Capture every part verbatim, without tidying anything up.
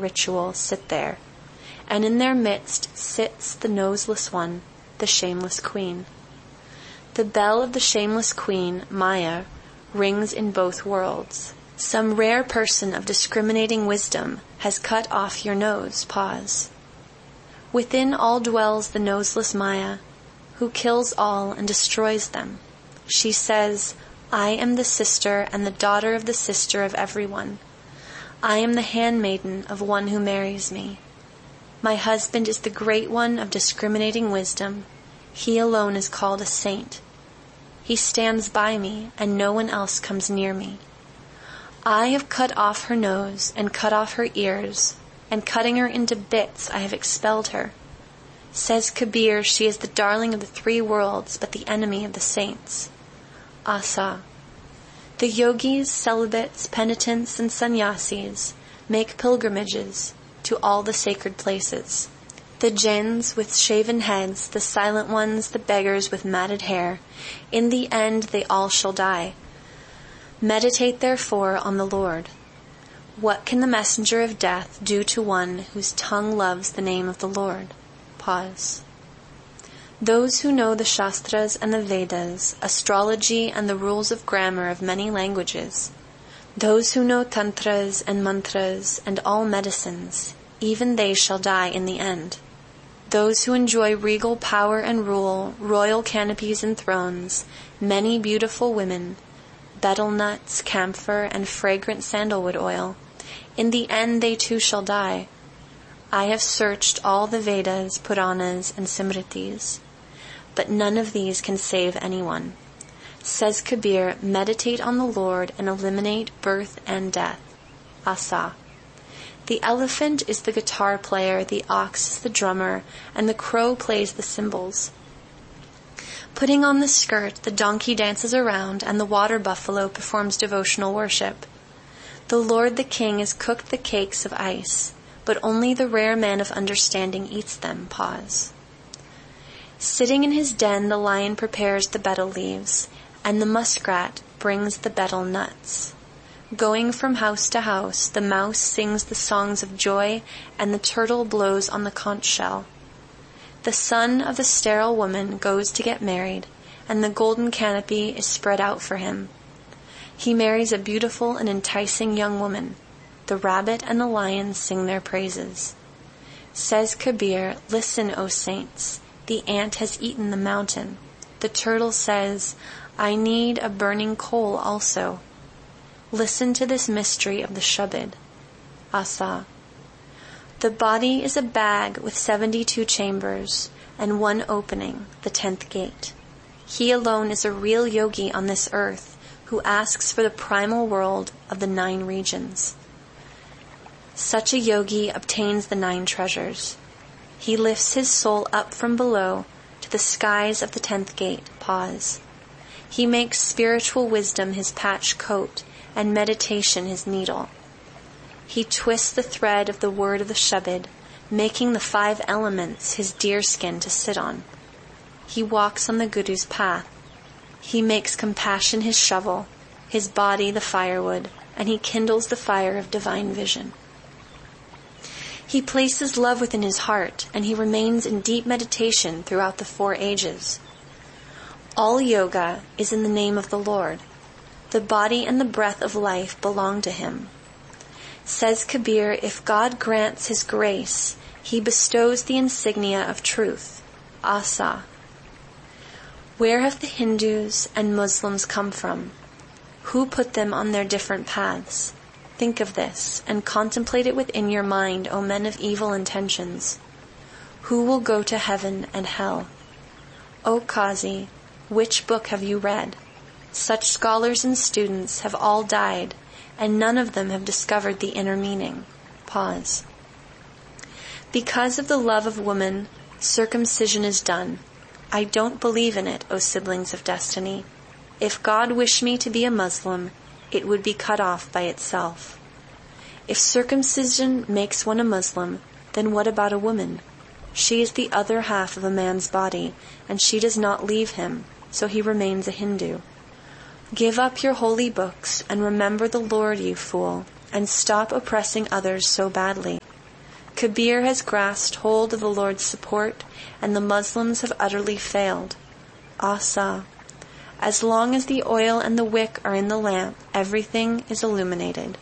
ritual sit there, and in their midst sits the noseless one, the shameless queen. The bell of the shameless queen, Maya, rings in both worlds. Some rare person of discriminating wisdom has cut off your nose. Pause. Within all dwells the noseless Maya, who kills all and destroys them. She says, I am the sister and the daughter of the sister of everyone. I am the handmaiden of one who marries me. My husband is the great one of discriminating wisdom. He alone is called a saint. He stands by me, and no one else comes near me. I have cut off her nose and cut off her ears, and cutting her into bits I have expelled her. Says Kabir, she is the darling of the three worlds, but the enemy of the saints. Asa. The yogis, celibates, penitents, and sannyasis make pilgrimages to all the sacred places. The jains with shaven heads, the silent ones, the beggars with matted hair, in the end they all shall die. Meditate therefore on the Lord. What can the messenger of death do to one whose tongue loves the name of the Lord? Pause. Those who know the Shastras and the Vedas, astrology and the rules of grammar of many languages, those who know tantras and mantras and all medicines, even they shall die in the end. Those who enjoy regal power and rule, royal canopies and thrones, many beautiful women, betel nuts, camphor, and fragrant sandalwood oil, in the end they too shall die. I have searched all the Vedas, Puranas, and Simritis, but none of these can save anyone. Says Kabir, meditate on the Lord and eliminate birth and death. Asa. The elephant is the guitar player, the ox is the drummer, and the crow plays the cymbals. Putting on the skirt, the donkey dances around, and the water buffalo performs devotional worship. The Lord the King has cooked the cakes of ice, but only the rare man of understanding eats them. Pause. Sitting in his den, the lion prepares the betel leaves, and the muskrat brings the betel nuts. Going from house to house, the mouse sings the songs of joy, and the turtle blows on the conch shell. The son of the sterile woman goes to get married, and the golden canopy is spread out for him. He marries a beautiful and enticing young woman. The rabbit and the lion sing their praises. Says Kabir, listen, O saints, the ant has eaten the mountain. The turtle says, I need a burning coal also. Listen to this mystery of the Shabad. Asa. The body is a bag with seventy-two chambers and one opening, the tenth gate. He alone is a real yogi on this earth who asks for the primal world of the nine regions. Such a yogi obtains the nine treasures. He lifts his soul up from below to the skies of the tenth gate. Pause. He makes spiritual wisdom his patch coat and meditation his needle. He twists the thread of the word of the Shabad, making the five elements his deerskin to sit on. He walks on the Guru's path. He makes compassion his shovel, his body the firewood, and he kindles the fire of divine vision. He places love within his heart, and he remains in deep meditation throughout the four ages. All yoga is in the name of the Lord. The body and the breath of life belong to him. Says Kabir, if God grants his grace, he bestows the insignia of truth. Asa. Where have the Hindus and Muslims come from? Who put them on their different paths? Think of this and contemplate it within your mind, O men of evil intentions. Who will go to heaven and hell? O Qazi, which book have you read? Such scholars and students have all died, and none of them have discovered the inner meaning. Pause. Because of the love of woman, circumcision is done. I don't believe in it, O siblings of destiny. If God wished me to be a Muslim, it would be cut off by itself. If circumcision makes one a Muslim, then what about a woman? She is the other half of a man's body, and she does not leave him, so he remains a Hindu. Give up your holy books and remember the Lord, you fool, and stop oppressing others so badly. Kabir has grasped hold of the Lord's support, and the Muslims have utterly failed. Asa. As long as the oil and the wick are in the lamp, everything is illuminated.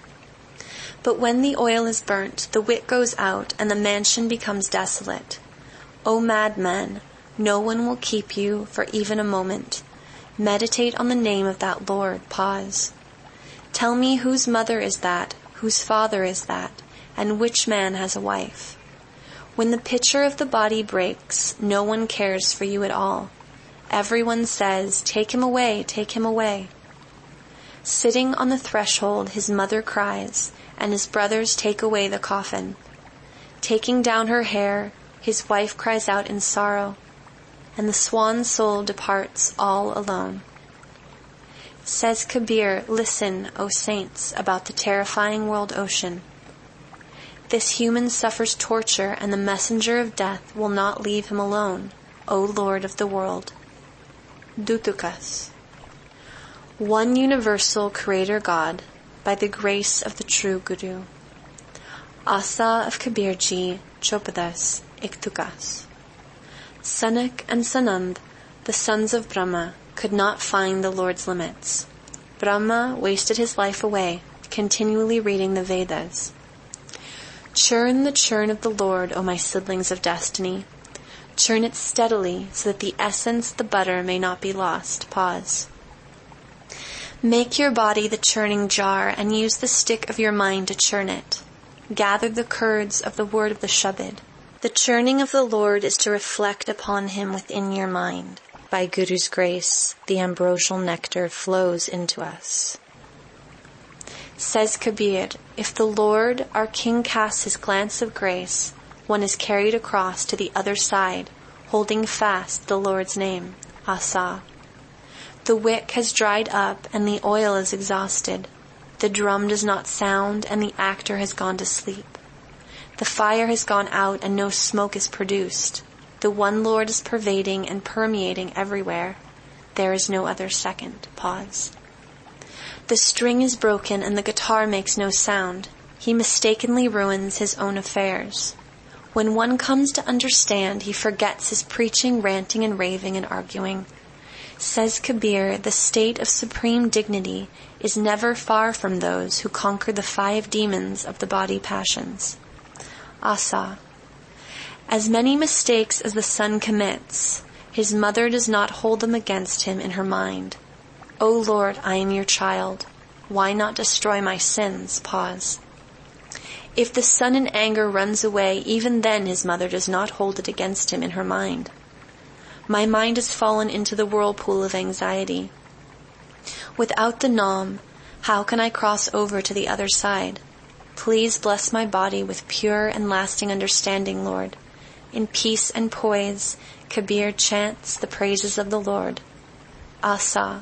But when the oil is burnt, the wick goes out, and the mansion becomes desolate. O madman, no one will keep you for even a moment. Meditate on the name of that Lord. Pause. Tell me whose mother is that, whose father is that, and which man has a wife. When the pitcher of the body breaks, no one cares for you at all. Everyone says, take him away, take him away. Sitting on the threshold, his mother cries, and his brothers take away the coffin. Taking down her hair, his wife cries out in sorrow, and the swan soul departs all alone. Says Kabir, listen, O saints, about the terrifying world ocean. This human suffers torture, and the messenger of death will not leave him alone, O Lord of the world. Dutukas. One universal Creator God, by the grace of the true Guru. Asa of Kabirji, Chopadas, Iktukas. Sanak and Sanand, the sons of Brahma, could not find the Lord's limits. Brahma wasted his life away, continually reading the Vedas. Churn the churn of the Lord, O my siblings of destiny. Churn it steadily, so that the essence, the butter, may not be lost. Pause. Make your body the churning jar, and use the stick of your mind to churn it. Gather the curds of the word of the Shabad. The churning of the Lord is to reflect upon him within your mind. By Guru's grace, the ambrosial nectar flows into us. Says Kabir, if the Lord, our King, casts his glance of grace, one is carried across to the other side, holding fast the Lord's name, Asa. The wick has dried up, and the oil is exhausted. The drum does not sound, and the actor has gone to sleep. The fire has gone out, and no smoke is produced. The one Lord is pervading and permeating everywhere. There is no other second. Pause. The string is broken, and the guitar makes no sound. He mistakenly ruins his own affairs. When one comes to understand, he forgets his preaching, ranting, and raving and arguing. Says Kabir, the state of supreme dignity is never far from those who conquer the five demons of the body passions. Asa. As many mistakes as the son commits, his mother does not hold them against him in her mind. O Lord, I am your child. Why not destroy my sins? Pause. If the son in anger runs away, even then his mother does not hold it against him in her mind. My mind has fallen into the whirlpool of anxiety. Without the Nam, how can I cross over to the other side? Please bless my body with pure and lasting understanding, Lord. In peace and poise, Kabir chants the praises of the Lord. Asa.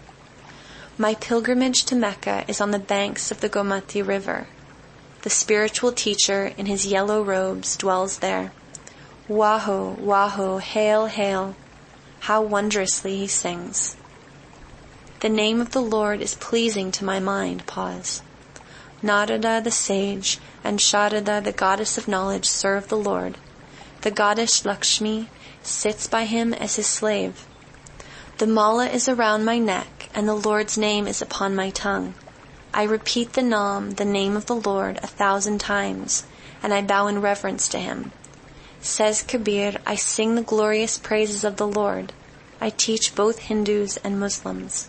My pilgrimage to Mecca is on the banks of the Gomati River. The spiritual teacher in his yellow robes dwells there. Waho, Waho, hail, hail. How wondrously he sings. The name of the Lord is pleasing to my mind. Pause. Narada the sage and Sharada the goddess of knowledge serve the Lord. The goddess Lakshmi sits by him as his slave. The mala is around my neck, and the Lord's name is upon my tongue. I repeat the Nam, the name of the Lord, a thousand times, and I bow in reverence to him. Says Kabir, I sing the glorious praises of the Lord. I teach both Hindus and Muslims.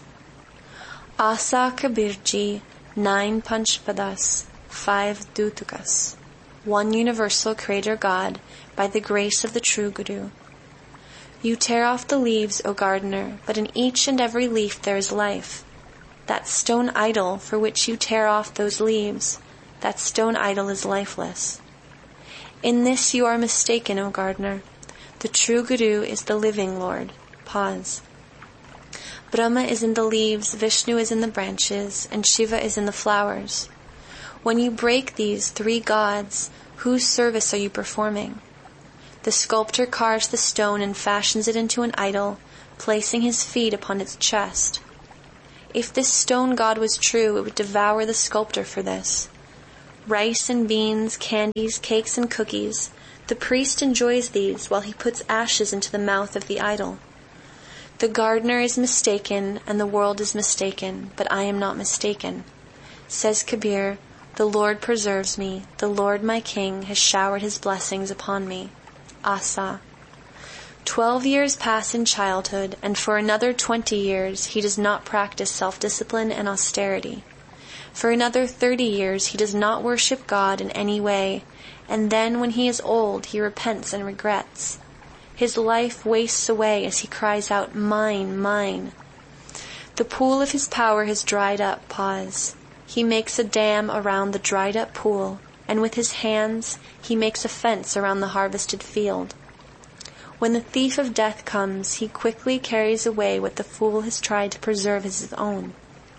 Asa Kabirji, nine Panchpadas, five Dutukas. One universal Creator God, by the grace of the true Guru. You tear off the leaves, O gardener, but in each and every leaf there is life. That stone idol for which you tear off those leaves, that stone idol is lifeless. In this you are mistaken, O gardener. The true Guru is the living Lord. Pause. Brahma is in the leaves, Vishnu is in the branches, and Shiva is in the flowers. When you break these three gods, whose service are you performing? The sculptor carves the stone and fashions it into an idol, placing his feet upon its chest. If this stone god was true, it would devour the sculptor for this. rice and beans, candies, cakes and cookies. The priest enjoys these while he puts ashes into the mouth of the idol. The gardener is mistaken and the world is mistaken, but I am not mistaken. Says Kabir, the Lord preserves me, the Lord my King has showered his blessings upon me. Asa. Twelve years pass in childhood, and for another twenty years he does not practice self-discipline and austerity. For another thirty years he does not worship God in any way, and then when he is old he repents and regrets. His life wastes away as he cries out, mine, mine. The pool of his power has dried up. Pause. He makes a dam around the dried up pool, and with his hands he makes a fence around the harvested field. When the thief of death comes, he quickly carries away what the fool has tried to preserve as his own.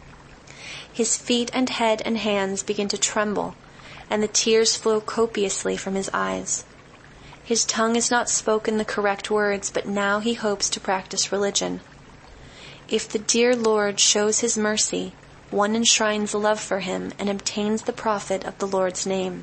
His feet and head and hands begin to tremble, and the tears flow copiously from his eyes. His tongue has not spoken the correct words, but now he hopes to practice religion. If the dear Lord shows his mercy, one enshrines love for him and obtains the profit of the Lord's name.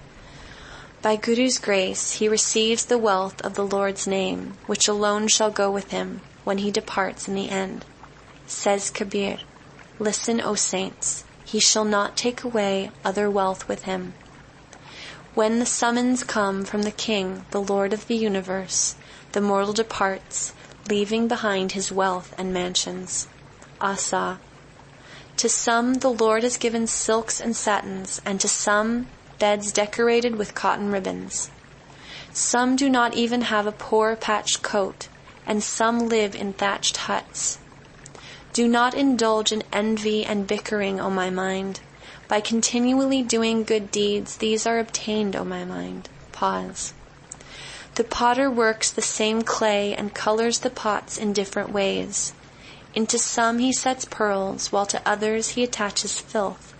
By Guru's grace, he receives the wealth of the Lord's name, which alone shall go with him when he departs in the end. Says Kabir, listen, O saints, he shall not take away other wealth with him. When the summons come from the King, the Lord of the universe, the mortal departs, leaving behind his wealth and mansions. Asa. To some the Lord has given silks and satins, and to some beds decorated with cotton ribbons. Some do not even have a poor patched coat, and some live in thatched huts. Do not indulge in envy and bickering, O my mind. By continually doing good deeds, these are obtained, O my mind. Pause. The potter works the same clay and colors the pots in different ways. Into some he sets pearls, while to others he attaches filth.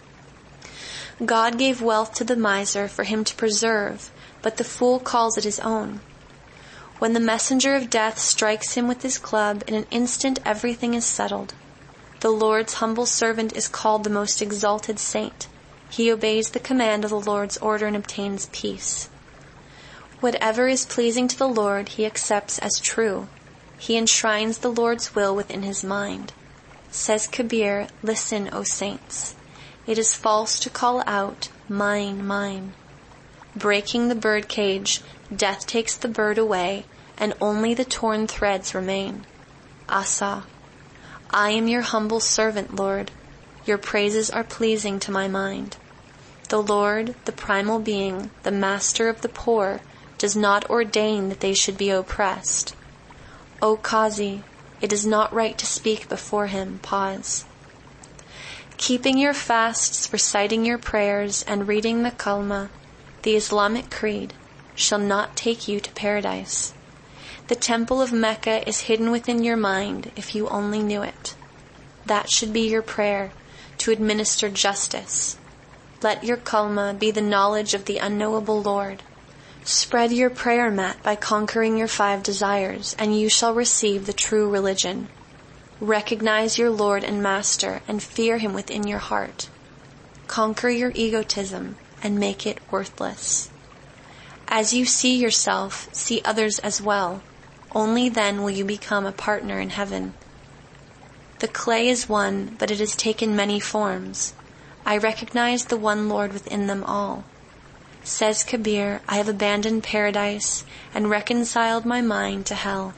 God gave wealth to the miser for him to preserve, but the fool calls it his own. When the messenger of death strikes him with his club, in an instant everything is settled. The Lord's humble servant is called the most exalted saint. He obeys the command of the Lord's order and obtains peace. Whatever is pleasing to the Lord he accepts as true. He enshrines the Lord's will within his mind. Says Kabir, listen, O saints. It is false to call out, mine, mine. Breaking the bird cage, death takes the bird away, and only the torn threads remain. Asa. I am your humble servant, Lord. Your praises are pleasing to my mind. The Lord, the primal being, the master of the poor, does not ordain that they should be oppressed. O Qazi, it is not right to speak before him. Pause. Keeping your fasts, reciting your prayers, and reading the Kalma, the Islamic creed, shall not take you to paradise. The temple of Mecca is hidden within your mind if you only knew it. That should be your prayer, to administer justice. Let your Kalma be the knowledge of the unknowable Lord. Spread your prayer mat by conquering your five desires, and you shall receive the true religion. Recognize your Lord and Master and fear him within your heart. Conquer your egotism and make it worthless. As you see yourself, see others as well. Only then will you become a partner in heaven. The clay is one, but it has taken many forms. I recognize the one Lord within them all. Says Kabir, I have abandoned paradise and reconciled my mind to hell.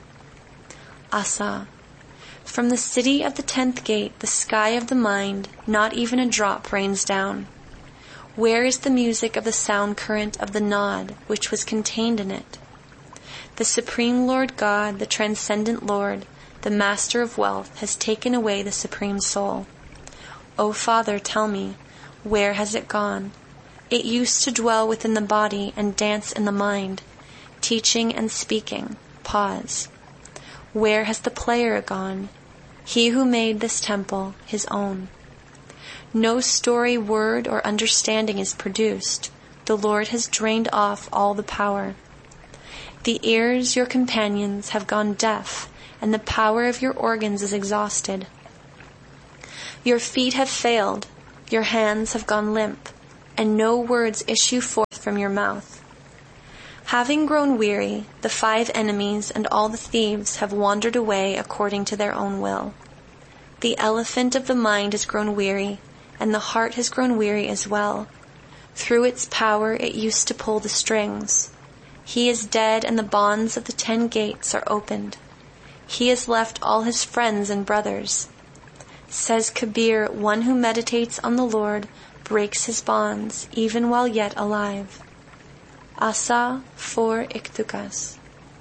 Asa. From the city of the tenth gate, the sky of the mind, not even a drop rains down. Where is the music of the sound current of the Nod, which was contained in it? The Supreme Lord God, the Transcendent Lord, the Master of Wealth, has taken away the Supreme Soul. O Father, tell me, where has it gone? It used to dwell within the body and dance in the mind, teaching and speaking. Pause. Where has the player gone? He who made this temple his own. No story, word, or understanding is produced. The Lord has drained off all the power. The ears, your companions, have gone deaf, and the power of your organs is exhausted. Your feet have failed, your hands have gone limp. and no words issue forth from your mouth. Having grown weary, the five enemies and all the thieves have wandered away according to their own will. The elephant of the mind has grown weary, and the heart has grown weary as well. Through its power it used to pull the strings. He is dead, and the bonds of the ten gates are opened. He has left all his friends and brothers. Says Kabir, one who meditates on the Lord breaks his bonds even while yet alive. Asa four Iktukas.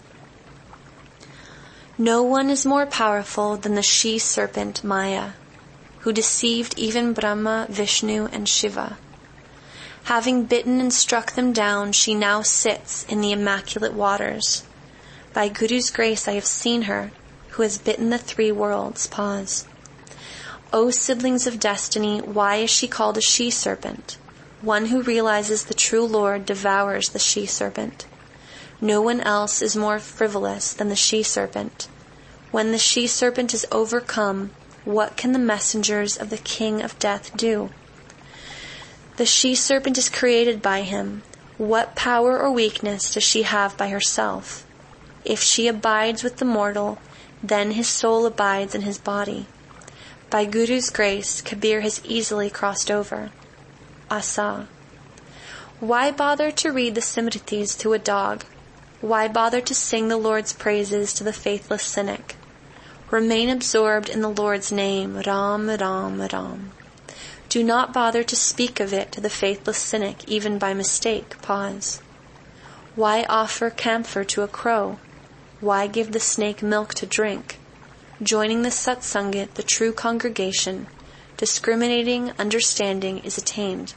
No one is more powerful than the she-serpent Maya, who deceived even Brahma, Vishnu, and Shiva. Having bitten and struck them down, she now sits in the immaculate waters. By Guru's grace I have seen her, who has bitten the three worlds. Pause. O siblings of destiny, why is she called a she-serpent? One who realizes the true Lord devours the she-serpent. No one else is more frivolous than the she-serpent. When the she-serpent is overcome, what can the messengers of the King of Death do? The she-serpent is created by him. What power or weakness does she have by herself? If she abides with the mortal, then his soul abides in his body. By Guru's grace, Kabir has easily crossed over. Asa. Why bother to read the Simritis to a dog? Why bother to sing the Lord's praises to the faithless cynic? Remain absorbed in the Lord's name, Ram, Ram, Ram. Do not bother to speak of it to the faithless cynic, even by mistake. Pause. Why offer camphor to a crow? Why give the snake milk to drink? Joining the satsangit, the true congregation, discriminating understanding is attained.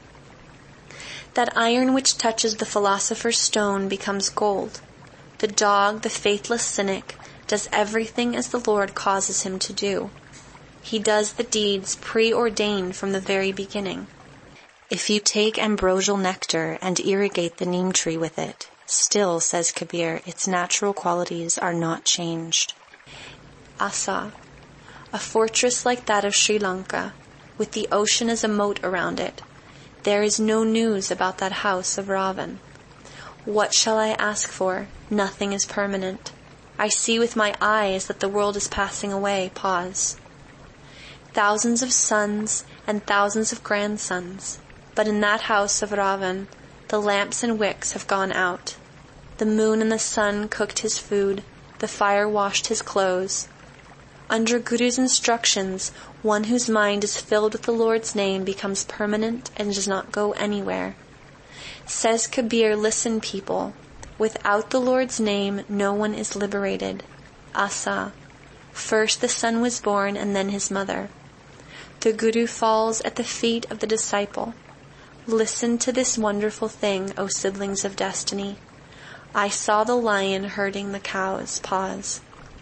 That iron which touches the philosopher's stone becomes gold. The dog, the faithless cynic, does everything as the Lord causes him to do. He does the deeds preordained from the very beginning. If you take ambrosial nectar and irrigate the neem tree with it, still, says Kabir, its natural qualities are not changed. Asa. A fortress like that of Sri Lanka, with the ocean as a moat around it. There is no news about that house of Ravan. What shall I ask for? Nothing is permanent. I see with my eyes that the world is passing away. Pause. Thousands of sons and thousands of grandsons, but in that house of Ravan, the lamps and wicks have gone out. The moon and the sun cooked his food, the fire washed his clothes. Under Guru's instructions, one whose mind is filled with the Lord's name becomes permanent and does not go anywhere. Says Kabir, listen people, without the Lord's name no one is liberated. Asa. First the son was born and then his mother. The Guru falls at the feet of the disciple. Listen to this wonderful thing, O siblings of destiny. I saw the lion herding the cows. Pause.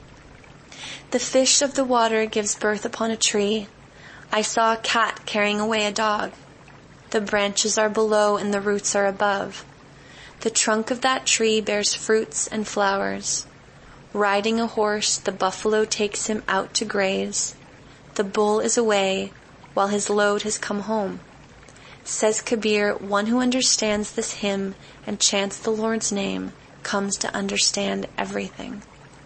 The fish of the water gives birth upon a tree. I saw a cat carrying away a dog. The branches are below and the roots are above. The trunk of that tree bears fruits and flowers. Riding a horse, the buffalo takes him out to graze. The bull is away, while his load has come home. Says Kabir, one who understands this hymn and chants the Lord's name comes to understand everything.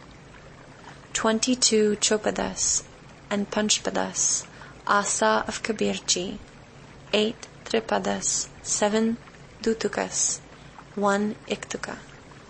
Twenty-two Chopadas and Panchpadas, Asa of Kabirji. Eight Tripadas, seven Dutukas, one Iktuka.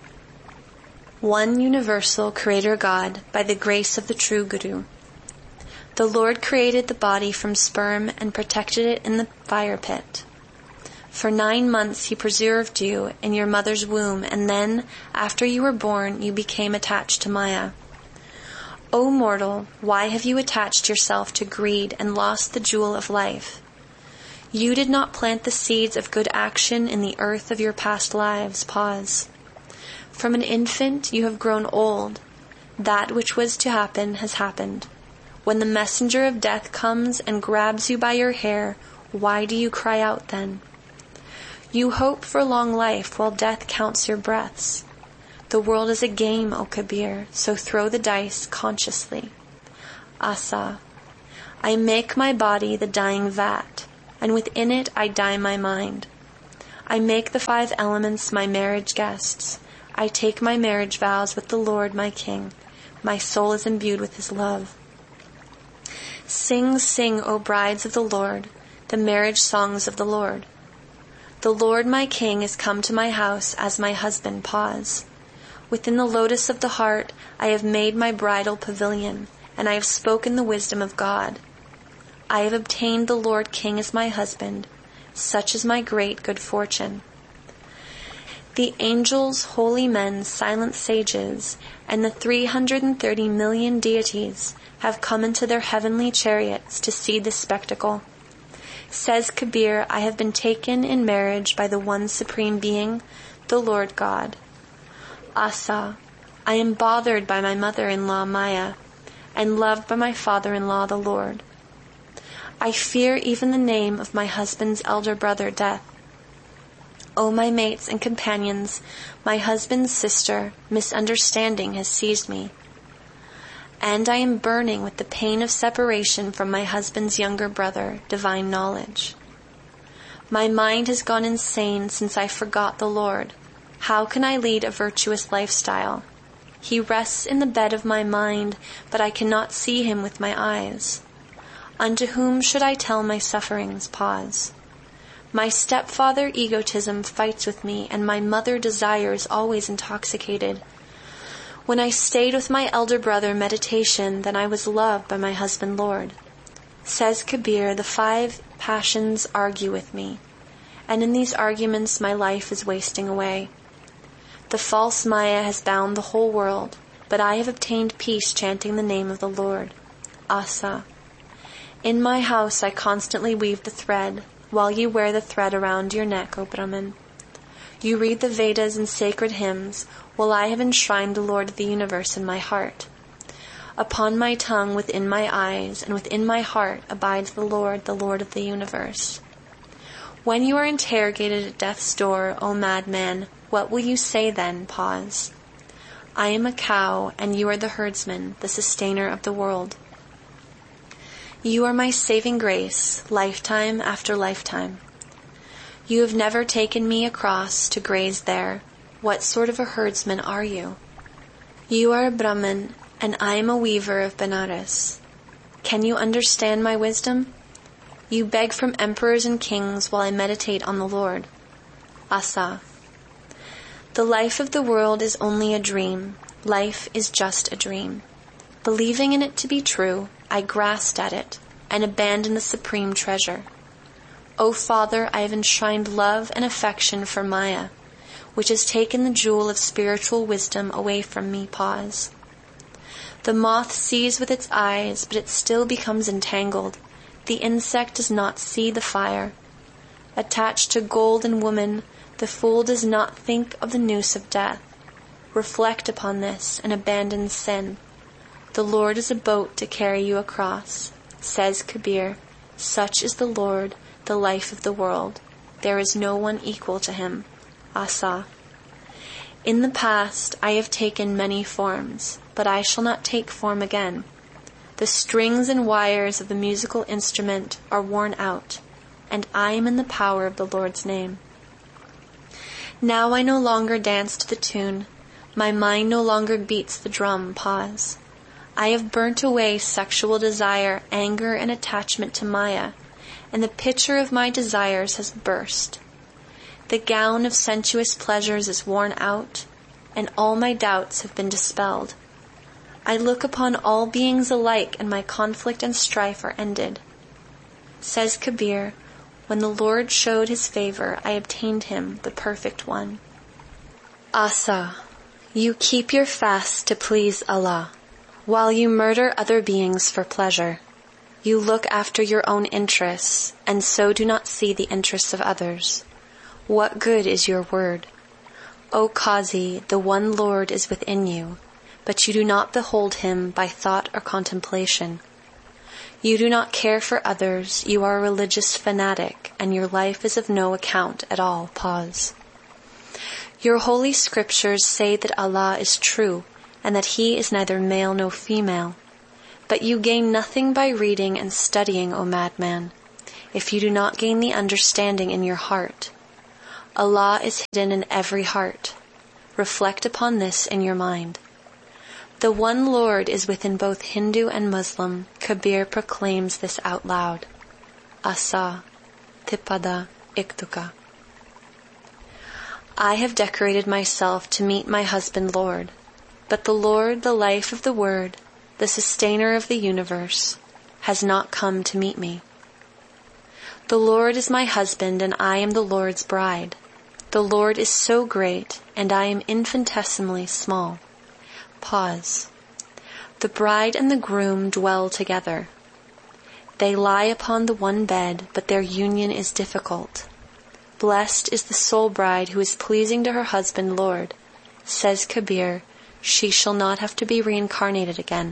One universal Creator God by the grace of the true Guru. The Lord created the body from sperm and protected it in the fire pit. For nine months he preserved you in your mother's womb, and then, after you were born, you became attached to Maya. O mortal, why have you attached yourself to greed and lost the jewel of life? You did not plant the seeds of good action in the earth of your past lives. Pause. From an infant you have grown old. That which was to happen has happened. When the messenger of death comes and grabs you by your hair, why do you cry out then? You hope for long life while death counts your breaths. The world is a game, O Kabir, so throw the dice consciously. Asa. I make my body the dying vat. and within it I dye my mind. I make the five elements my marriage guests. I take my marriage vows with the Lord my King. My soul is imbued with his love. Sing, sing, O brides of the Lord, the marriage songs of the Lord. The Lord my King is come to my house as my husband. Pause. Within the lotus of the heart I have made my bridal pavilion, and I have spoken the wisdom of God. I have obtained the Lord King as my husband. Such is my great good fortune. The angels, holy men, silent sages, and the three hundred and thirty million deities have come into their heavenly chariots to see this spectacle. Says Kabir, I have been taken in marriage by the one supreme being, the Lord God. Asa, I am bothered by my mother-in-law Maya, and loved by my father-in-law the Lord. I fear even the name of my husband's elder brother, Death. O my mates and companions, my husband's sister, misunderstanding has seized me. And I am burning with the pain of separation from my husband's younger brother, divine knowledge. My mind has gone insane since I forgot the Lord. How can I lead a virtuous lifestyle? He rests in the bed of my mind, but I cannot see him with my eyes. Unto whom should I tell my sufferings? Pause. My stepfather egotism fights with me, and my mother desire is always intoxicated. When I stayed with my elder brother meditation, then I was loved by my husband Lord. Says Kabir, the five passions argue with me, and in these arguments my life is wasting away. The false Maya has bound the whole world, but I have obtained peace chanting the name of the Lord. Asa. In my house I constantly weave the thread, while you wear the thread around your neck, O Brahman. You read the Vedas and sacred hymns, while I have enshrined the Lord of the universe in my heart. Upon my tongue, within my eyes, and within my heart abides the Lord, the Lord of the universe. When you are interrogated at death's door, O madman, what will you say then? Pause. I am a cow, and you are the herdsman, the sustainer of the world. You are my saving grace, lifetime after lifetime. You have never taken me across to graze there. What sort of a herdsman are you? You are a Brahmin, and I am a weaver of Benares. Can you understand my wisdom? You beg from emperors and kings while I meditate on the Lord. Asa. The life of the world is only a dream. Life is just a dream. Believing in it to be true, I grasped at it and abandoned the supreme treasure. O Father, I have enshrined love and affection for Maya, which has taken the jewel of spiritual wisdom away from me. Pause. The moth sees with its eyes, but it still becomes entangled. The insect does not see the fire. Attached to gold and woman, the fool does not think of the noose of death. Reflect upon this and abandon sin. The Lord is a boat to carry you across. Says Kabir, such is the Lord, the life of the world. There is no one equal to him. Asa. In the past I have taken many forms, but I shall not take form again. The strings and wires of the musical instrument are worn out, and I am in the power of the Lord's name. Now I no longer dance to the tune. My mind no longer beats the drum. Pause. I have burnt away sexual desire, anger, and attachment to Maya, and the pitcher of my desires has burst. The gown of sensuous pleasures is worn out, and all my doubts have been dispelled. I look upon all beings alike, and my conflict and strife are ended. Says Kabir, when the Lord showed his favor, I obtained him, the perfect one. Asa, you keep your fast to please Allah, while you murder other beings for pleasure. You look after your own interests, and so do not see the interests of others. What good is your word? O Qazi, the one Lord is within you, but you do not behold him by thought or contemplation. You do not care for others, you are a religious fanatic, and your life is of no account at all. Pause. Your holy scriptures say that Allah is true, and that he is neither male nor female. But you gain nothing by reading and studying, O madman. if you do not gain the understanding in your heart. Allah is hidden in every heart. Reflect upon this in your mind. The one Lord is within both Hindu and Muslim. Kabir proclaims this out loud. Asa, Tipada, Iktuka. I have decorated myself to meet my husband Lord, but the Lord, the life of the Word, the sustainer of the universe, has not come to meet me. The Lord is my husband, and I am the Lord's bride. The Lord is so great, and I am infinitesimally small. Pause. The bride and the groom dwell together. They lie upon the one bed, but their union is difficult. Blessed is the soul bride who is pleasing to her husband Lord. Says Kabir, she shall not have to be reincarnated again.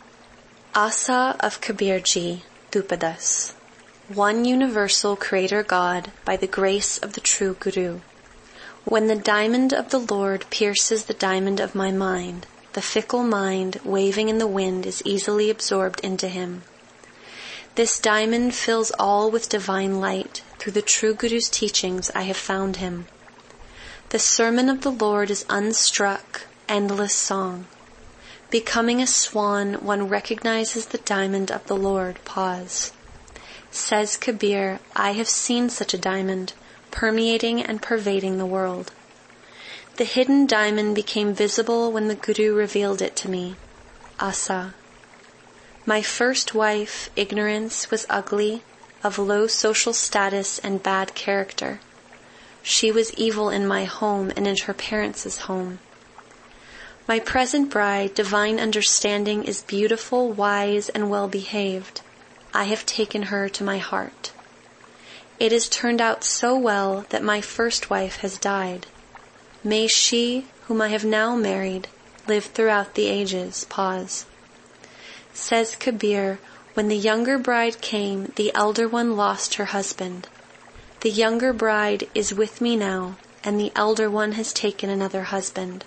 Asa of Kabirji, Dupadas. One universal Creator God by the grace of the true Guru. When the diamond of the Lord pierces the diamond of my mind, the fickle mind waving in the wind is easily absorbed into him. This diamond fills all with divine light. Through the true Guru's teachings I have found him. The sermon of the Lord is unstruck, endless song. Becoming a swan, one recognizes the diamond of the Lord. Pause. Says Kabir, I have seen such a diamond, permeating and pervading the world. The hidden diamond became visible when the Guru revealed it to me. Asa. My first wife, Ignorance, was ugly, of low social status and bad character. She was evil in my home and in her parents' home. My present bride, Divine Understanding, is beautiful, wise, and well-behaved. I have taken her to my heart. It has turned out so well that my first wife has died. May she, whom I have now married, live throughout the ages. Pause. Says Kabir, when the younger bride came, the elder one lost her husband. The younger bride is with me now, and the elder one has taken another husband.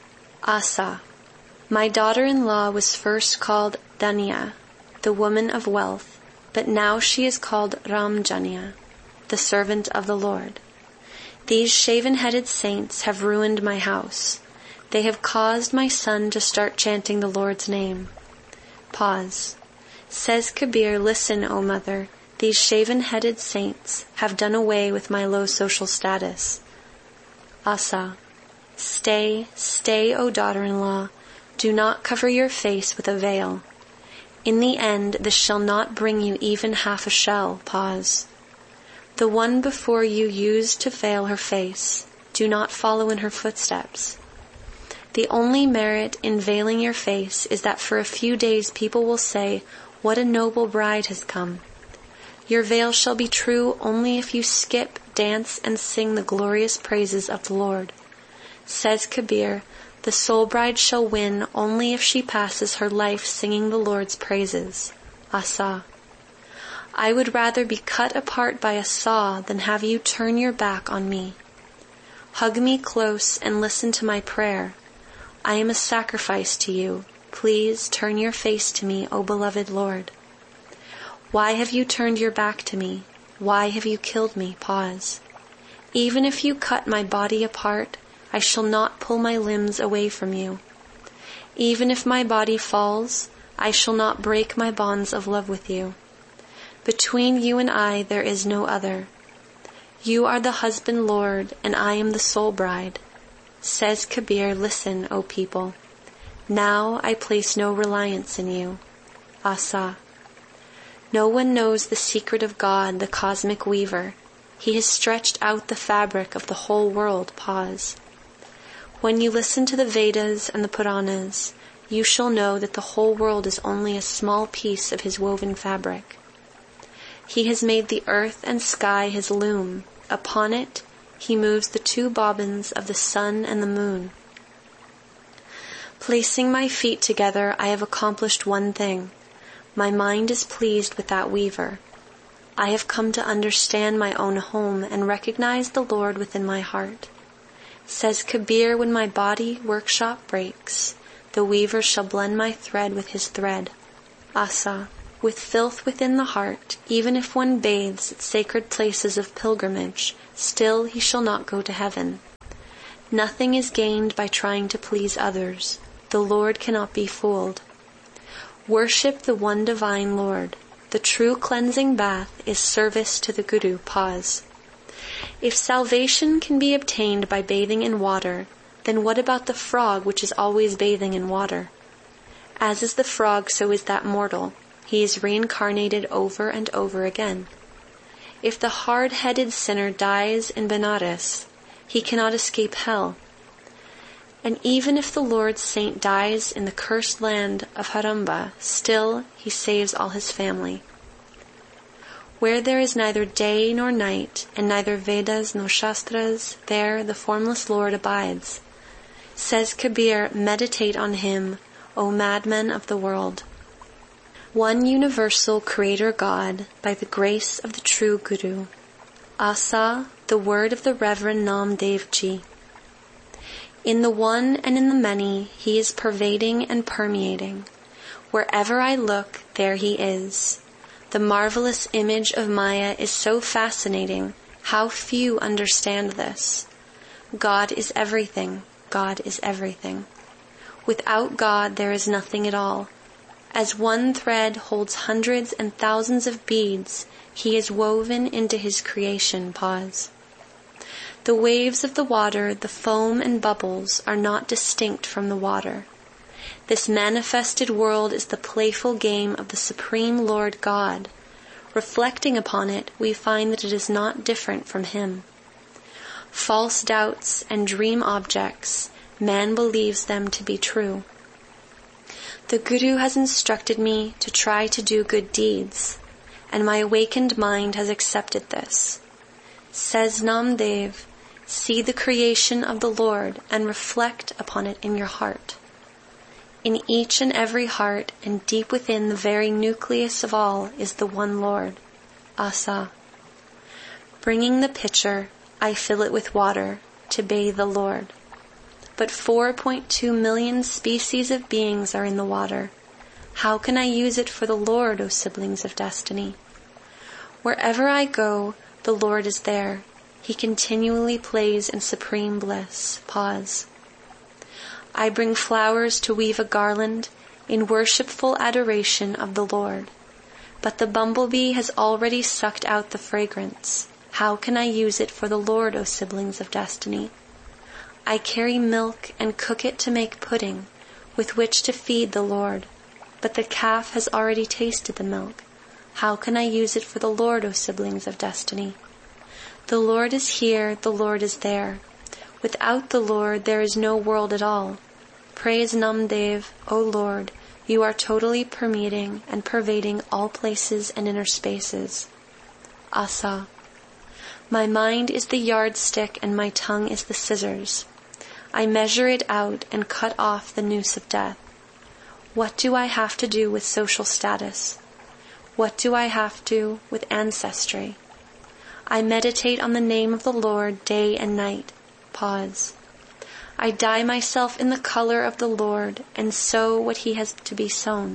Asa. My daughter-in-law was first called Dania, the woman of wealth, but now she is called Ramjanya, the servant of the Lord. These shaven-headed saints have ruined my house. They have caused my son to start chanting the Lord's name. Pause. Says Kabir, listen, O mother, these shaven-headed saints have done away with my low social status. Asa. Stay, stay, O daughter-in-law, do not cover your face with a veil. In the end, this shall not bring you even half a shell. Pause. The one before you used to veil her face. Do not follow in her footsteps. The only merit in veiling your face is that for a few days people will say, what a noble bride has come. Your veil shall be true only if you skip, dance, and sing the glorious praises of the Lord. Says Kabir, the soul bride shall win only if she passes her life singing the Lord's praises. Asa. I would rather be cut apart by a saw than have you turn your back on me. Hug me close and listen to my prayer. I am a sacrifice to you. Please turn your face to me, O beloved Lord. Why have you turned your back to me? Why have you killed me? Pause. Even if you cut my body apart, I shall not pull my limbs away from you. Even if my body falls, I shall not break my bonds of love with you. Between you and I there is no other. You are the husband Lord, and I am the soul bride. Says Kabir, listen, O people. Now I place no reliance in you. Asa. No one knows the secret of God, the cosmic weaver. He has stretched out the fabric of the whole world. Pause. When you listen to the Vedas and the Puranas, you shall know that the whole world is only a small piece of his woven fabric. He has made the earth and sky his loom. Upon it, he moves the two bobbins of the sun and the moon. Placing my feet together, I have accomplished one thing. My mind is pleased with that weaver. I have come to understand my own home and recognize the Lord within my heart. Says Kabir, when my body workshop breaks, the weaver shall blend my thread with his thread. Asa. With filth within the heart, even if one bathes at sacred places of pilgrimage, still he shall not go to heaven. Nothing is gained by trying to please others. The Lord cannot be fooled. Worship the one divine Lord. The true cleansing bath is service to the Guru. Pause. If salvation can be obtained by bathing in water, then what about the frog which is always bathing in water? As is the frog, so is that mortal. He is reincarnated over and over again. If the hard-headed sinner dies in Benares, he cannot escape hell. And even if the Lord's saint dies in the cursed land of Haramba, still he saves all his family. Where there is neither day nor night, and neither Vedas nor Shastras, there the formless Lord abides. Says Kabir, meditate on him, O madmen of the world. One universal Creator God, by the grace of the true Guru. Asa, the word of the Reverend Namdev Ji. In the one and in the many, he is pervading and permeating. Wherever I look, there he is. The marvelous image of Maya is so fascinating, how few understand this. God is everything. God is everything. Without God, there is nothing at all. As one thread holds hundreds and thousands of beads, he is woven into his creation. Pause. The waves of the water, the foam and bubbles, are not distinct from the water. This manifested world is the playful game of the Supreme Lord God. Reflecting upon it, we find that it is not different from him. False doubts and dream objects, man believes them to be true. The Guru has instructed me to try to do good deeds, and my awakened mind has accepted this. Says Namdev, see the creation of the Lord and reflect upon it in your heart. In each and every heart, and deep within the very nucleus of all, is the one Lord. Asa. Bringing the pitcher, I fill it with water to bathe the Lord. But four point two million species of beings are in the water. How can I use it for the Lord, O siblings of destiny? Wherever I go, the Lord is there. He continually plays in supreme bliss. Pause. I bring flowers to weave a garland in worshipful adoration of the Lord. But the bumblebee has already sucked out the fragrance. How can I use it for the Lord, O siblings of destiny? I carry milk and cook it to make pudding, with which to feed the Lord. But the calf has already tasted the milk. How can I use it for the Lord, O siblings of destiny? The Lord is here, the Lord is there. Without the Lord, there is no world at all. Praise Namdev, O Lord, you are totally permeating and pervading all places and inner spaces. Asa. My mind is the yardstick and my tongue is the scissors. I measure it out and cut off the noose of death. What do I have to do with social status? What do I have to with ancestry? I meditate on the name of the Lord day and night. Pause. I dye myself in the color of the Lord and sow what he has to be sown.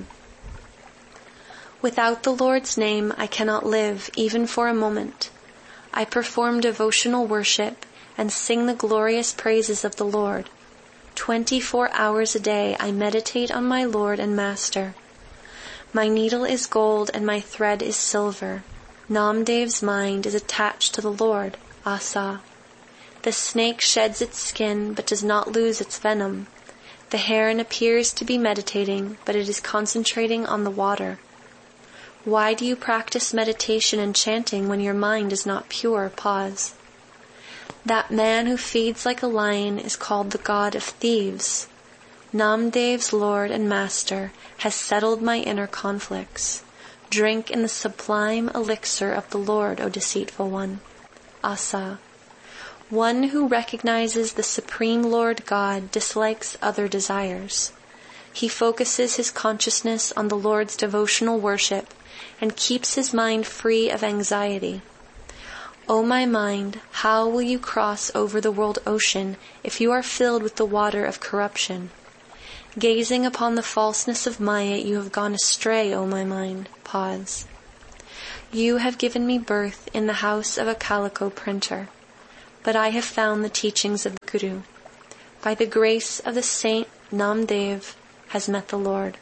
Without the Lord's name, I cannot live even for a moment. I perform devotional worship and sing the glorious praises of the Lord. Twenty-four hours a day I meditate on my Lord and Master. My needle is gold and my thread is silver. Namdev's mind is attached to the Lord. Asa. The snake sheds its skin but does not lose its venom. The heron appears to be meditating, but it is concentrating on the water. Why do you practice meditation and chanting when your mind is not pure? Pause. That man who feeds like a lion is called the god of thieves. Namdev's Lord and Master has settled my inner conflicts. Drink in the sublime elixir of the Lord, O deceitful one. Asa. One who recognizes the Supreme Lord God dislikes other desires. He focuses his consciousness on the Lord's devotional worship and keeps his mind free of anxiety. O my mind, how will you cross over the world ocean if you are filled with the water of corruption? Gazing upon the falseness of Maya, you have gone astray, O my mind. Pause. You have given me birth in the house of a calico printer, but I have found the teachings of the Guru. By the grace of the saint, Namdev has met the Lord.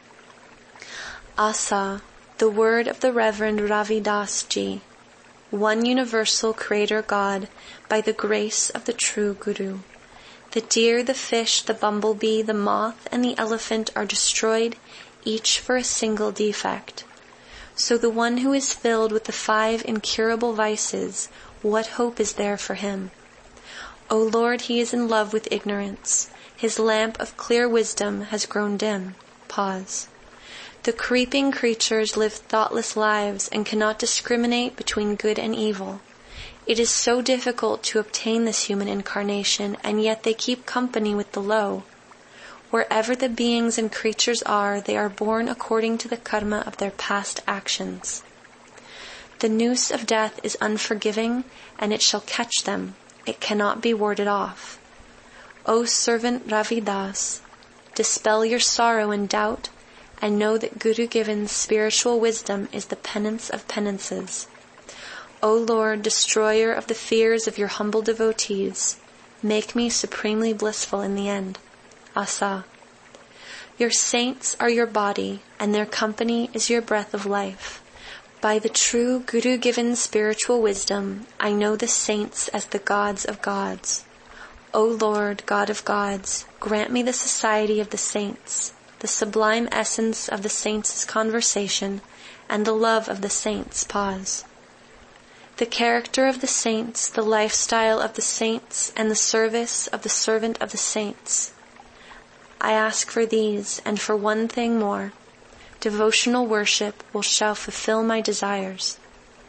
Asa, the word of the Reverend Ravidas Ji, one universal Creator God, by the grace of the true Guru. The deer, the fish, the bumblebee, the moth, and the elephant are destroyed, each for a single defect. So the one who is filled with the five incurable vices, what hope is there for him? O Lord, he is in love with ignorance. His lamp of clear wisdom has grown dim. Pause. The creeping creatures live thoughtless lives and cannot discriminate between good and evil. It is so difficult to obtain this human incarnation, and yet they keep company with the low. Wherever the beings and creatures are, they are born according to the karma of their past actions. The noose of death is unforgiving, and it shall catch them. It cannot be warded off. O servant Ravidas, dispel your sorrow and doubt, and know that Guru-given spiritual wisdom is the penance of penances. O Lord, destroyer of the fears of your humble devotees, make me supremely blissful in the end. Asa. Your saints are your body, and their company is your breath of life. By the true Guru-given spiritual wisdom, I know the saints as the gods of gods. O Lord, God of gods, grant me the society of the saints, the sublime essence of the saints' conversation, and the love of the saints. Pause. The character of the saints, the lifestyle of the saints, and the service of the servant of the saints. I ask for these, and for one thing more. Devotional worship will shall fulfill my desires.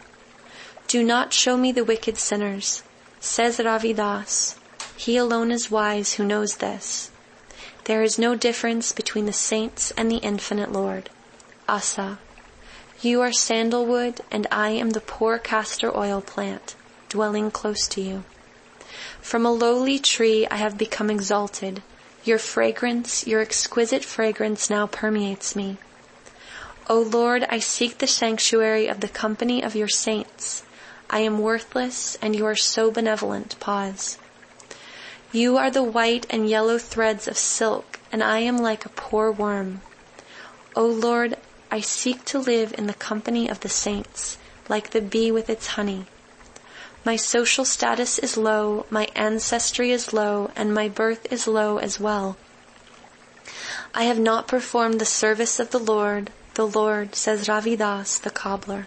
Do not show me the wicked sinners, says Ravidas. He alone is wise who knows this. There is no difference between the saints and the infinite Lord. Asa. You are sandalwood, and I am the poor castor oil plant, dwelling close to you. From a lowly tree I have become exalted. Your fragrance, your exquisite fragrance now permeates me. O Lord, I seek the sanctuary of the company of your saints. I am worthless, and you are so benevolent. Pause. You are the white and yellow threads of silk, and I am like a poor worm. O Lord, I seek to live in the company of the saints, like the bee with its honey. My social status is low, my ancestry is low, and my birth is low as well. I have not performed the service of the Lord, the Lord, says Ravidas, the cobbler.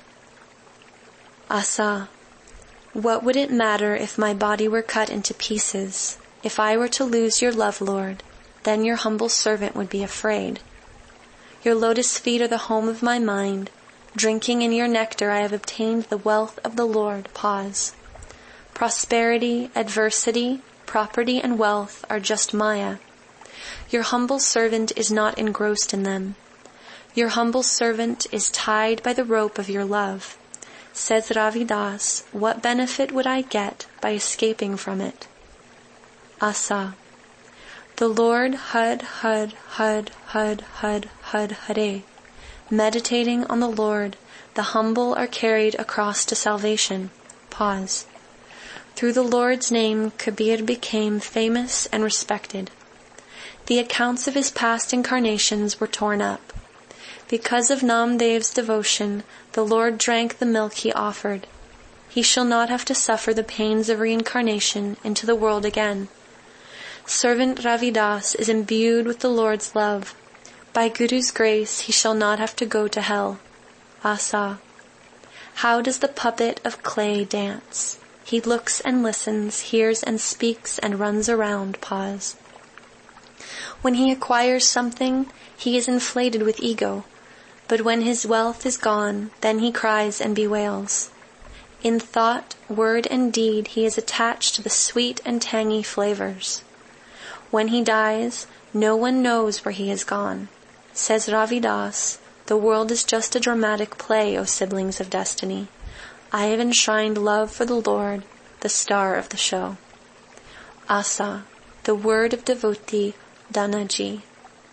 Asa. What would it matter if my body were cut into pieces? If I were to lose your love, Lord, then your humble servant would be afraid. Your lotus feet are the home of my mind. Drinking in your nectar I have obtained the wealth of the Lord. Pause. Prosperity, adversity, property, and wealth are just Maya. Your humble servant is not engrossed in them. Your humble servant is tied by the rope of your love. Says Ravidas, what benefit would I get by escaping from it? Asa. The Lord Hud, Hud, Hud, Hud, Hud, Hud, Hare. Meditating on the Lord, the humble are carried across to salvation. Pause. Through the Lord's name, Kabir became famous and respected. The accounts of his past incarnations were torn up. Because of Namdev's devotion, the Lord drank the milk he offered. He shall not have to suffer the pains of reincarnation into the world again. Servant Ravidas is imbued with the Lord's love. By Guru's grace, he shall not have to go to hell. Asa. How does the puppet of clay dance? He looks and listens, hears and speaks, and runs around. Pause. When he acquires something, he is inflated with ego. But when his wealth is gone, then he cries and bewails. In thought, word, and deed, he is attached to the sweet and tangy flavors. When he dies, no one knows where he has gone. Says Ravidas, the world is just a dramatic play, O siblings of destiny. I have enshrined love for the Lord, the star of the show. Asa, the word of devotee, Danaji.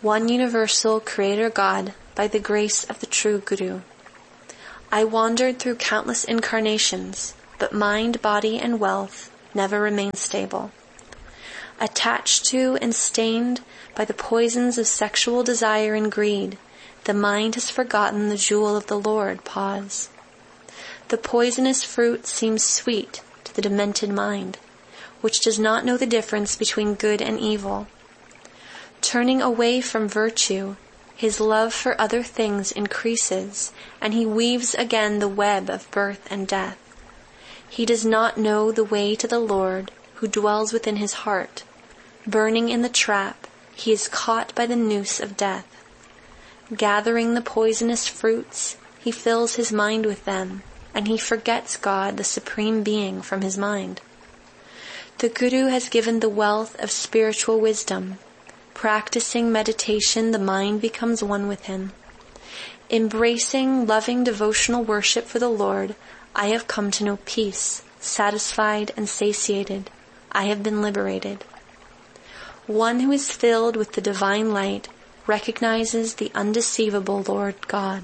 one universal Creator God, by the grace of the true Guru. I wandered through countless incarnations, but mind, body, and wealth never remained stable. Attached to and stained by the poisons of sexual desire and greed, the mind has forgotten the jewel of the Lord. Pause. The poisonous fruit seems sweet to the demented mind, which does not know the difference between good and evil. Turning away from virtue, his love for other things increases, and he weaves again the web of birth and death. He does not know the way to the Lord, who dwells within his heart. Burning in the trap, he is caught by the noose of death. Gathering the poisonous fruits, he fills his mind with them, and he forgets God, the Supreme Being, from his mind. The Guru has given the wealth of spiritual wisdom. Practicing meditation, the mind becomes one with him. Embracing loving devotional worship for the Lord, I have come to know peace, satisfied and satiated. I have been liberated. One who is filled with the divine light recognizes the undeceivable Lord God.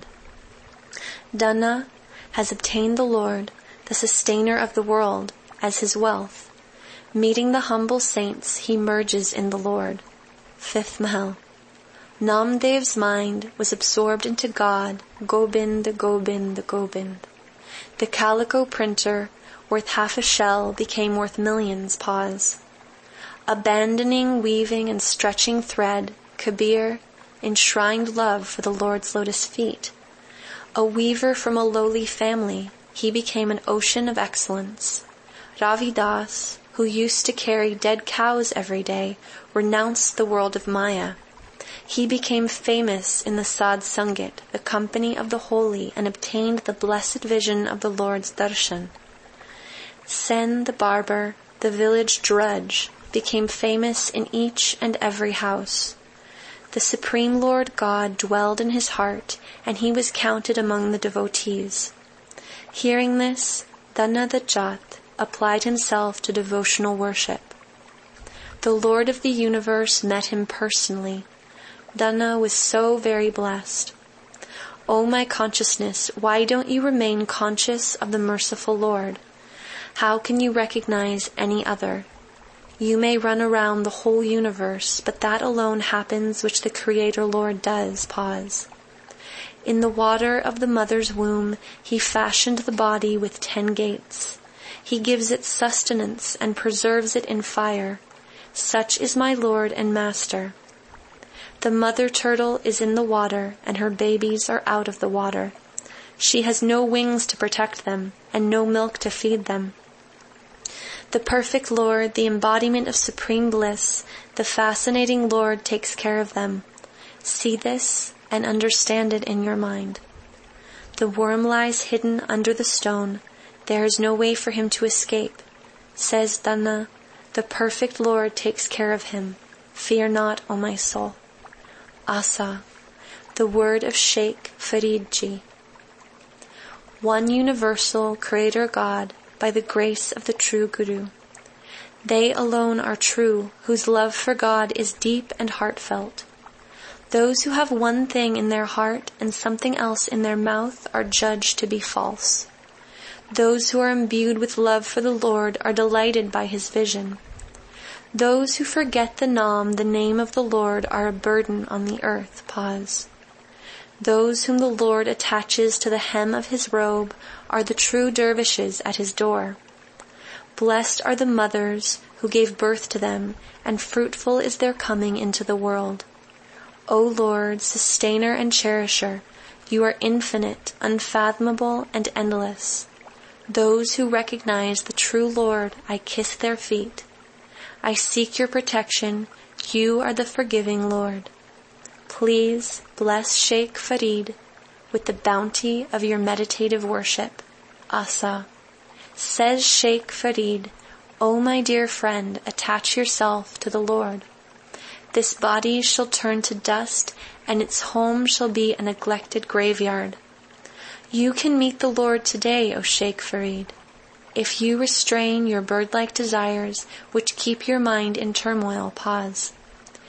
Dana has obtained the Lord, the sustainer of the world, as his wealth. Meeting the humble saints, he merges in the Lord. Fifth Mahal. Namdev's mind was absorbed into God, Gobind, Gobind, Gobind. The calico printer, worth half a shell, became worth millions. Pause. Abandoning weaving and stretching thread, Kabir enshrined love for the Lord's lotus feet. A weaver from a lowly family, he became an ocean of excellence. Ravidas, who used to carry dead cows every day, renounced the world of Maya. He became famous in the Sadh Sangat, the company of the holy, and obtained the blessed vision of the Lord's darshan. Sen the barber, the village drudge, became famous in each and every house. The Supreme Lord God dwelled in his heart, and he was counted among the devotees. Hearing this, Dana the Jat applied himself to devotional worship. The Lord of the universe met him personally. Dana was so very blessed. O my consciousness, why don't you remain conscious of the merciful Lord? How can you recognize any other? You may run around the whole universe, but that alone happens which the Creator Lord does. Pause. In the water of the mother's womb, he fashioned the body with ten gates. He gives it sustenance and preserves it in fire. Such is my Lord and Master. The mother turtle is in the water, and her babies are out of the water. She has no wings to protect them, and no milk to feed them. The perfect Lord, the embodiment of supreme bliss, the fascinating Lord takes care of them. See this and understand it in your mind. The worm lies hidden under the stone. There is no way for him to escape. Says Dana, the perfect Lord takes care of him. Fear not, O my soul. Asa, the word of Sheikh Faridji. One universal Creator God, by the grace of the true Guru. They alone are true, whose love for God is deep and heartfelt. Those who have one thing in their heart and something else in their mouth are judged to be false. Those who are imbued with love for the Lord are delighted by his vision. Those who forget the Nam, the name of the Lord, are a burden on the earth. Pause. Those whom the Lord attaches to the hem of his robe are the true dervishes at his door. Blessed are the mothers who gave birth to them, and fruitful is their coming into the world. O Lord, sustainer and cherisher, you are infinite, unfathomable, and endless. Those who recognize the true Lord, I kiss their feet. I seek your protection. You are the forgiving Lord. Please bless Sheikh Farid with the bounty of your meditative worship. Asa. Says Sheikh Farid, O my dear friend, attach yourself to the Lord. This body shall turn to dust, and its home shall be a neglected graveyard. You can meet the Lord today, O Sheikh Farid, if you restrain your bird-like desires which keep your mind in turmoil. Pause.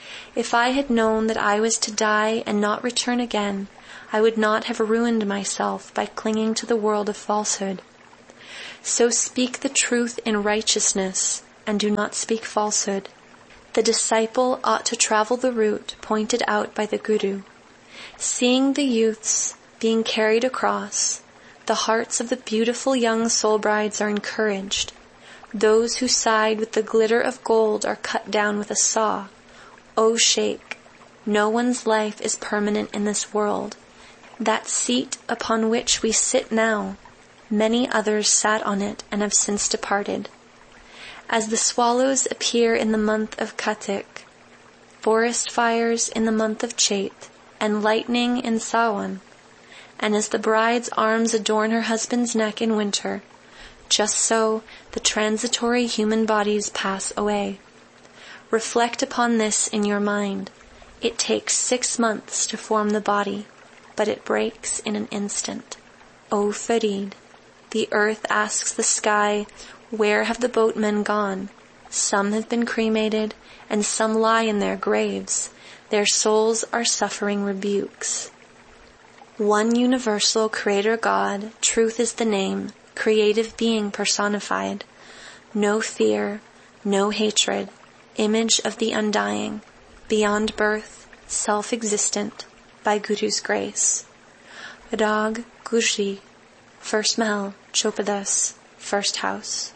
If I had known that I was to die and not return again, I would not have ruined myself by clinging to the world of falsehood. So speak the truth in righteousness, and do not speak falsehood. The disciple ought to travel the route pointed out by the Guru. Seeing the youths being carried across, the hearts of the beautiful young soul brides are encouraged. Those who side with the glitter of gold are cut down with a saw. O Shaykh, no one's life is permanent in this world. That seat upon which we sit now, many others sat on it and have since departed. As the swallows appear in the month of Kartik, forest fires in the month of Chait, and lightning in Sawan, and as the bride's arms adorn her husband's neck in winter, just so the transitory human bodies pass away. Reflect upon this in your mind. It takes six months to form the body, but it breaks in an instant. O Farid, the earth asks the sky, where have the boatmen gone? Some have been cremated, and some lie in their graves. Their souls are suffering rebukes. One universal Creator God, truth is the name, creative being personified. No fear, no hatred, image of the undying, beyond birth, self-existent, by Guru's grace. Rag Gujri, first Mahal, Chopadas, first house.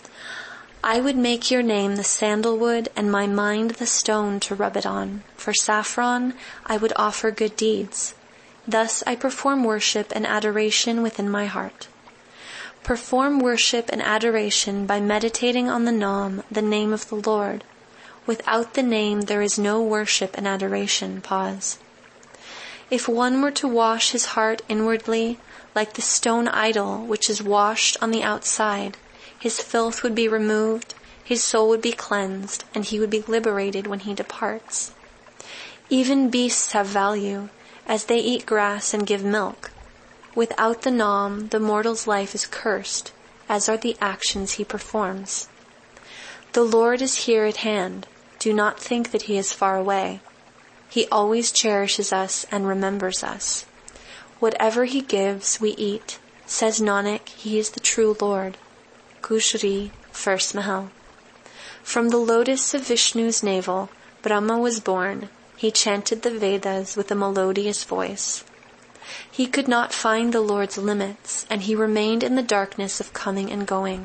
I would make your name the sandalwood and my mind the stone to rub it on. For saffron, I would offer good deeds. Thus I perform worship and adoration within my heart. Perform worship and adoration by meditating on the Naam, the name of the Lord. Without the name there is no worship and adoration. Pause. If one were to wash his heart inwardly, like the stone idol which is washed on the outside, his filth would be removed, his soul would be cleansed, and he would be liberated when he departs. Even beasts have value, as they eat grass and give milk. Without the Naam, the mortal's life is cursed, as are the actions he performs. The Lord is here at hand. Do not think that he is far away. He always cherishes us and remembers us. Whatever he gives, we eat. Says Nanak, he is the true Lord. Gujri, first Mahal. From the lotus of Vishnu's navel, Brahma was born. He chanted the Vedas with a melodious voice. He could not find the Lord's limits, and he remained in the darkness of coming and going.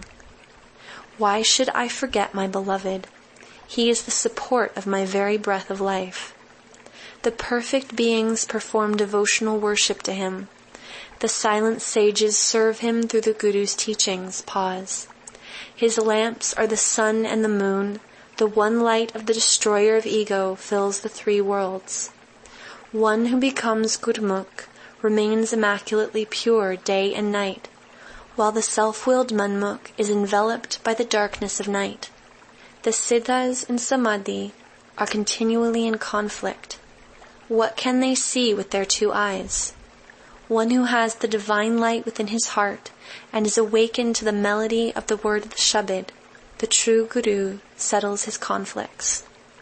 Why should I forget my beloved? He is the support of my very breath of life. The perfect beings perform devotional worship to him. The silent sages serve him through the Guru's teachings. Pause. His lamps are the sun and the moon. The one light of the destroyer of ego fills the three worlds. One who becomes Gurmukh remains immaculately pure day and night, while the self-willed Manmukh is enveloped by the darkness of night. The Siddhas and Samadhi are continually in conflict. What can they see with their two eyes? One who has the divine light within his heart and is awakened to the melody of the word of the Shabad, the true Guru, settles his conflicts.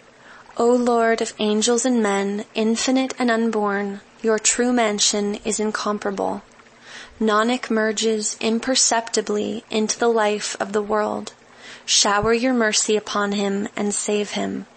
O Lord of angels and men, infinite and unborn, your true mansion is incomparable. Nanak merges imperceptibly into the life of the world. Shower your mercy upon him and save him.